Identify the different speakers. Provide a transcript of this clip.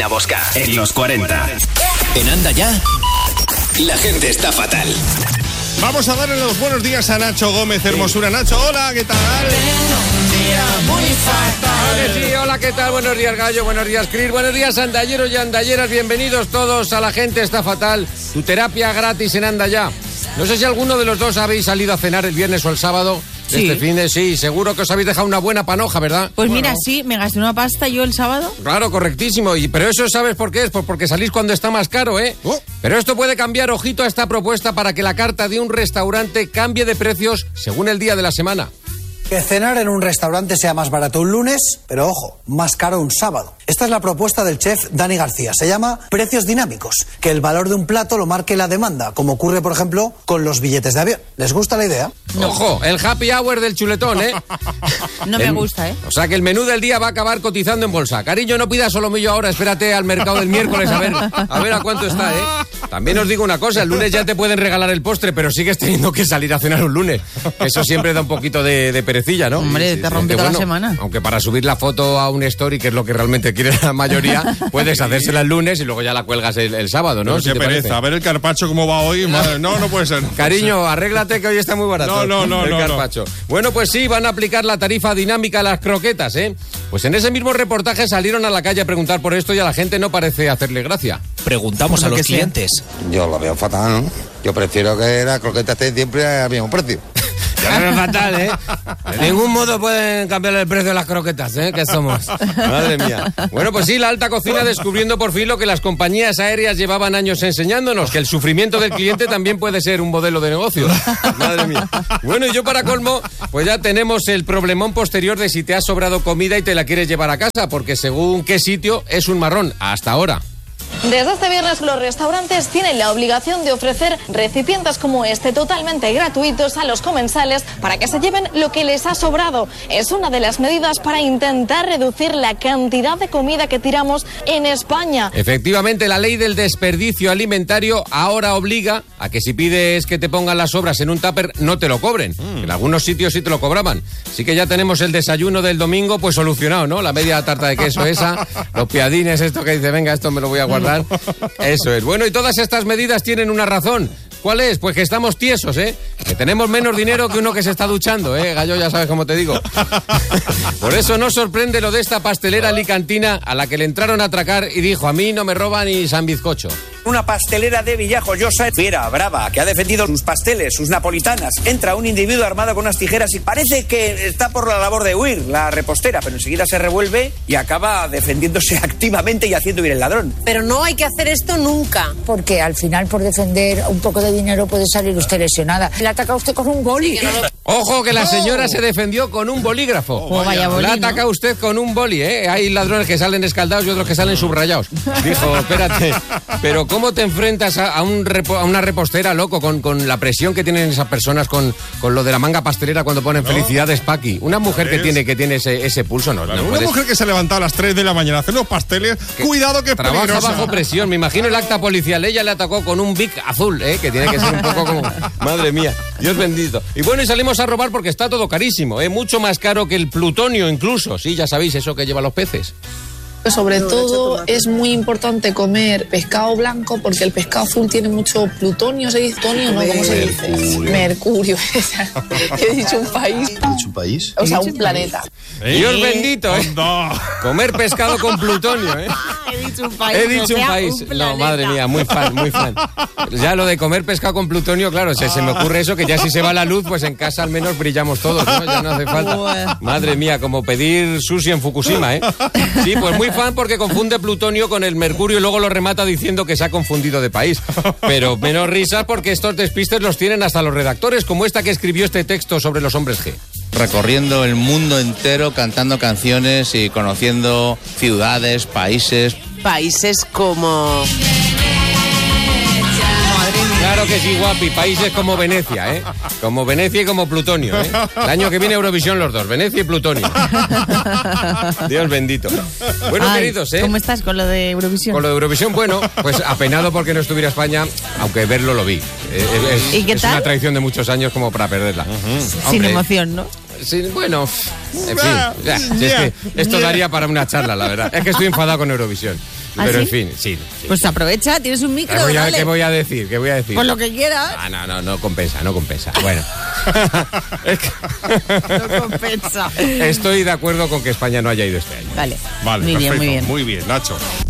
Speaker 1: A Bosca, en los 40. En Anda Ya, la gente está fatal.
Speaker 2: Vamos a darle los buenos días a Nacho Gómez, Hermosura. Nacho, hola, ¿qué tal?
Speaker 3: Un día muy fatal.
Speaker 4: Sí, hola, ¿qué tal? Buenos días, Gallo, buenos días, Chris, buenos días, andalleros y andalleras. Bienvenidos todos a La Gente Está Fatal, tu terapia gratis en Anda Ya. No sé si alguno de los dos habéis salido a cenar el viernes o el sábado.
Speaker 3: Sí.
Speaker 4: Este fin de sí, seguro que os habéis dejado una buena panoja, ¿verdad?
Speaker 3: Pues mira, sí, me gasté una pasta yo el sábado.
Speaker 4: Claro, correctísimo. Pero eso, ¿sabes por qué es? Pues porque salís cuando está más caro, ¿eh? Pero esto puede cambiar, ojito a esta propuesta para que la carta de un restaurante cambie de precios según el día de la semana.
Speaker 5: Que cenar en un restaurante sea más barato un lunes, pero ojo, más caro un sábado. Esta es la propuesta del chef Dani García. Se llama precios dinámicos, que el valor de un plato lo marque la demanda, como ocurre, por ejemplo, con los billetes de avión. ¿Les gusta la idea?
Speaker 4: No. Ojo, el happy hour del chuletón, ¿eh?
Speaker 3: No me gusta, ¿eh?
Speaker 4: O sea que el menú del día va a acabar cotizando en bolsa. Cariño, no pidas solomillo ahora, espérate al mercado del miércoles a ver a cuánto está, ¿eh? También os digo una cosa, el lunes ya te pueden regalar el postre, pero sigues teniendo que salir a cenar un lunes. Eso siempre da un poquito de perecilla, ¿no?
Speaker 3: Hombre, te rompe toda la semana.
Speaker 4: Aunque para subir la foto a un story, que es lo que realmente quiere la mayoría, puedes hacérsela el lunes y luego ya la cuelgas el sábado, ¿no?
Speaker 2: Qué pereza, a ver el carpaccio cómo va hoy. Madre, no puede ser.
Speaker 4: Cariño, arréglate que hoy está muy barato.
Speaker 2: No.
Speaker 4: El carpaccio. Bueno, pues sí, van a aplicar la tarifa dinámica a las croquetas, ¿eh? Pues en ese mismo reportaje salieron a la calle a preguntar por esto y a la gente no parece hacerle gracia.
Speaker 1: Preguntamos a los clientes.
Speaker 6: Yo lo veo fatal, ¿no? Yo prefiero que la croqueta esté siempre al mismo precio.
Speaker 4: Ya lo veo fatal, ¿eh? De ningún modo pueden cambiar el precio de las croquetas, ¿eh? ¿Qué somos? Madre mía. Bueno, pues sí, la alta cocina descubriendo por fin lo que las compañías aéreas llevaban años enseñándonos, que el sufrimiento del cliente también puede ser un modelo de negocio. Madre mía. Bueno, y yo para colmo, pues ya tenemos el problemón posterior de si te has sobrado comida y te la quieres llevar a casa, porque según qué sitio es un marrón, hasta ahora.
Speaker 7: Desde este viernes los restaurantes tienen la obligación de ofrecer recipientes como este totalmente gratuitos a los comensales para que se lleven lo que les ha sobrado. Es una de las medidas para intentar reducir la cantidad de comida que tiramos en España.
Speaker 4: Efectivamente, la ley del desperdicio alimentario ahora obliga a que si pides que te pongan las sobras en un tupper no te lo cobren. En algunos sitios sí te lo cobraban. Así que ya tenemos el desayuno del domingo pues solucionado, ¿no? La media tarta de queso esa, los piadines, esto que dice, venga, esto me lo voy a guardar. Eso es. Bueno, y todas estas medidas tienen una razón. ¿Cuál es? Pues que estamos tiesos, ¿eh? Que tenemos menos dinero que uno que se está duchando, ¿eh? Gallo, ya sabes cómo te digo. Por eso no sorprende lo de esta pastelera alicantina a la que le entraron a atracar y dijo, a mí no me roba ni San Bizcocho.
Speaker 8: Una pastelera de Villajoyosa, fiera, brava, que ha defendido sus pasteles, sus napolitanas. Entra un individuo armado con unas tijeras y parece que está por la labor de huir, la repostera, pero enseguida se revuelve y acaba defendiéndose activamente y haciendo huir el ladrón.
Speaker 9: Pero no hay que hacer esto nunca.
Speaker 10: Porque al final, por defender un poco de dinero, puede salir usted lesionada. Le ataca usted con un boli.
Speaker 4: Ojo que la señora se defendió con un bolígrafo.
Speaker 3: Vaya boli,
Speaker 4: la ataca usted con un boli, ¿eh? Hay ladrones que salen escaldados y otros que salen subrayados. Dijo, espérate, pero ¿cómo te enfrentas a una repostera, loco, con la presión que tienen esas personas con lo de la manga pastelera cuando ponen felicidades, Paqui? Una mujer que tiene ese pulso, no.
Speaker 2: Claro, una mujer que se ha levantado a las 3 de la mañana a hacer los pasteles, cuidado que es
Speaker 4: trabaja
Speaker 2: peligrosa.
Speaker 4: Bajo presión. Me imagino el acta policial. Ella le atacó con un Bic azul, ¿eh? Que tiene que ser un poco como... Madre mía, Dios bendito. Y bueno, y salimos a robar porque está todo carísimo, ¿eh? Mucho más caro que el plutonio incluso. Sí, ya sabéis, eso que llevan los peces.
Speaker 11: Sobre todo es muy importante comer pescado blanco porque el pescado azul tiene mucho plutonio, ¿se dice? ¿Plutonio? No, ¿cómo se dice? Mercurio. He dicho un país.
Speaker 6: ¿He dicho un país?
Speaker 11: O sea, un planeta.
Speaker 4: Dios bendito, ¿eh? Comer pescado con plutonio, ¿eh?
Speaker 3: He dicho un país.
Speaker 4: He dicho un país. No, madre mía, muy fan. Ya lo de comer pescado con plutonio, claro, se me ocurre eso, que ya si se va la luz, pues en casa al menos brillamos todos, ¿no? Ya no hace falta. Madre mía, como pedir sushi en Fukushima, ¿eh? Sí, pues muy fan porque confunde plutonio con el mercurio y luego lo remata diciendo que se ha confundido de país. Pero menos risas porque estos despistes los tienen hasta los redactores, como esta que escribió este texto sobre los hombres G.
Speaker 12: Recorriendo el mundo entero, cantando canciones y conociendo ciudades, países.
Speaker 9: Países como...
Speaker 4: Claro que sí, guapi. Países como Venecia, ¿eh? Como Venecia y como Plutonio, ¿eh? El año que viene Eurovisión los dos, Venecia y Plutonio. Dios bendito. Bueno, queridos, ¿eh?
Speaker 3: ¿Cómo estás con lo de Eurovisión?
Speaker 4: Con lo de Eurovisión, bueno, pues apenado porque no estuviera España, aunque verlo lo vi.
Speaker 3: ¿Y qué tal?
Speaker 4: Es una tradición de muchos años como para perderla.
Speaker 3: Sin emoción, ¿no?
Speaker 4: Sí, bueno, en fin, si es que esto daría para una charla, la verdad. Es que estoy enfadado con Eurovisión.
Speaker 3: ¿Ah,
Speaker 4: Pero
Speaker 3: sí?
Speaker 4: en fin, sí.
Speaker 3: Pues aprovecha, tienes un micro, dale.
Speaker 4: ¿Qué voy a decir?
Speaker 3: Pues lo que quieras.
Speaker 4: No compensa. Bueno.
Speaker 3: No compensa.
Speaker 4: Estoy de acuerdo con que España no haya ido este año.
Speaker 3: Vale.
Speaker 2: Vale,
Speaker 3: muy
Speaker 2: perfecto.
Speaker 3: bien, muy bien.
Speaker 2: Muy bien, Nacho.